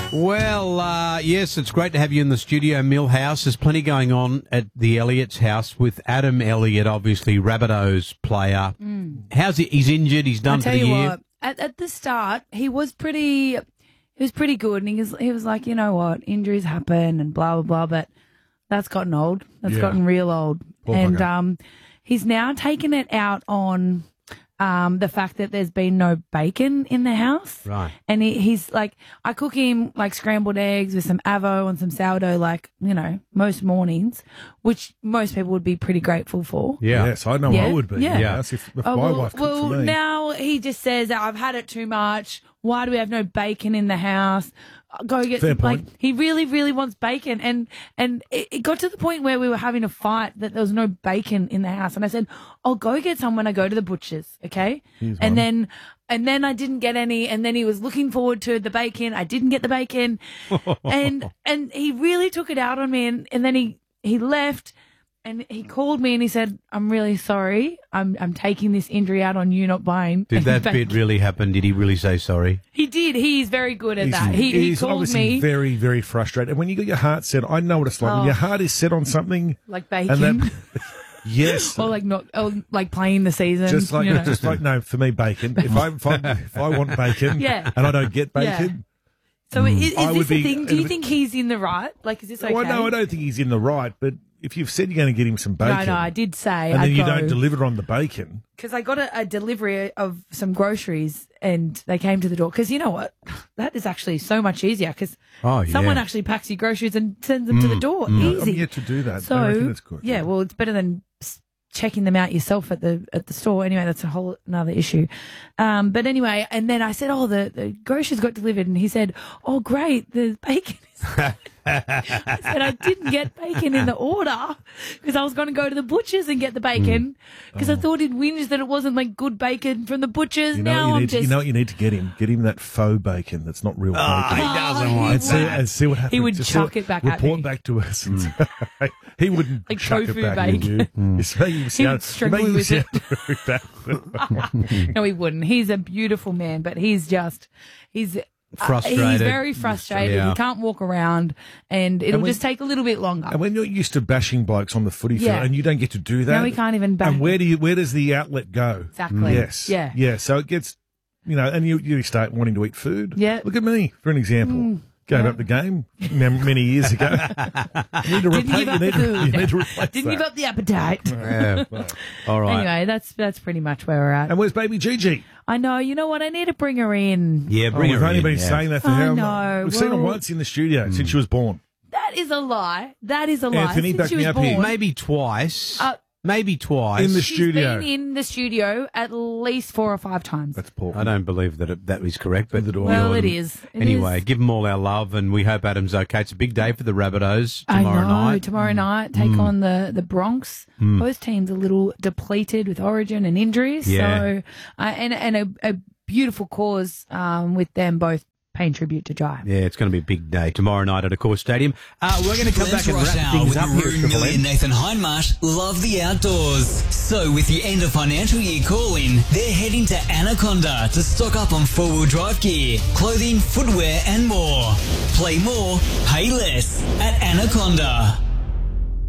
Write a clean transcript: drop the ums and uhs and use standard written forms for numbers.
Well, yes, it's great to have you in the studio, Millhouse. There's plenty going on at the Elliott's house with Adam Elliott, obviously Rabbitohs player. How's he? He's injured. He's done for the year. What, at the start, he was pretty good, and he was like, you know what, injuries happen and blah blah blah, but that's gotten old. That's gotten real old, he's now taken it out on the fact that there's been no bacon in the house. Right. And he's like, I cook him like scrambled eggs with some avo and some sourdough, like, you know, most mornings, which most people would be pretty grateful for. Yeah. Yes, I know I would be. Yeah. If my wife cooked for me. Now he just says that I've had it too much. Why do we have no bacon in the house? Go get Fair some, point. like, he really, really wants bacon. And it got to the point where we were having a fight that there was no bacon in the house. And I said, I'll go get some when I go to the butcher's, okay? And then I didn't get any, and then he was looking forward to the bacon. I didn't get the bacon. and he really took it out on me, and then he left. And he called me and he said, I'm really sorry. I'm taking this injury out on you not buying. Did that bit really happen? Did he really say sorry? He did. He's very good at that. He He's called obviously me. very, very frustrated. And when you got your heart set, I know what it's like. When your heart is set on something. Like bacon. And that, yes. Or like playing the season. Just like, you know. no, for me, bacon. If I want bacon Yeah. and I don't get bacon. So is I this would the be- thing? Do you think he's in the right? Like, is this okay? Well, no, I don't think he's in the right, but if you've said you're going to get him some bacon. No, I did say and then I'd you go. don't deliver on the bacon. Because I got a delivery of some groceries and they came to the door. Because you know what? That is actually so much easier because someone actually packs your groceries and sends them to the door. Easy. I'm yet to do that. So, I reckon it's good. Yeah, well, it's better than checking them out yourself at the store. Anyway, that's a whole another issue. But anyway, and then I said, the groceries got delivered. And he said, oh, great, the bacon is... I said I didn't get bacon in the order because I was going to go to the butcher's and get the bacon because I thought he'd whinge that it wasn't like good bacon from the butcher's. You know what you need to get him? Get him that faux bacon that's not real bacon. He doesn't want And see what happens. He would Just chuck it back at report me. back to us. And he wouldn't Like chuck tofu it back bacon. at you. He would struggle with it. No, he wouldn't. He's a beautiful man, but he's Frustrated. He's very frustrated. Yeah. He can't walk around, and it'll just take a little bit longer. And when you're used to bashing blokes on the footy field Yeah. and you don't get to do that. Now he can't even bash. And where does the outlet go? Exactly. Yes. Yeah. Yeah. So it gets, and you start wanting to eat food. Yeah. Look at me, for an example. Gave up the game many years ago. You need to replace Didn't give that. up the appetite. Yeah. All right. Anyway, that's pretty much where we're at. And where's baby Gigi? I know. You know what? I need to bring her in. Yeah, bring We've her only in, been yeah. saying that for I how long? know. We've seen her Well- once in the studio since she was born. That is a lie. That is a lie. Anthony, Since back she me was up here. born, Maybe twice. In the she's studio. been in the studio at least 4 or 5 times. That's poor. I don't believe that is correct. But Well, it is. It Anyway, is. give them all our love, and we hope Adam's okay. It's a big day for the Rabbitohs I tomorrow know. night. Tomorrow night, take on the Bronx. Both teams a little depleted with origin and injuries. Yeah. So, and a beautiful cause with them both paying tribute to Jai. Yeah, it's going to be a big day tomorrow night at Accor Stadium. We're going to come back and Rush wrap Hour things with up here at Maroon Triple Millie M. and Nathan Hindmarsh love the outdoors. So with the end of financial year call-in, they're heading to Anaconda to stock up on four-wheel drive gear, clothing, footwear and more. Play more, pay less at Anaconda.